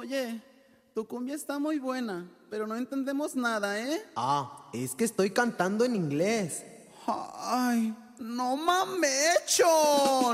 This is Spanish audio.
Oye, tu cumbia está muy buena, pero no entendemos nada, ¿eh? Ah, es que estoy cantando en inglés. Ay, no mamechon.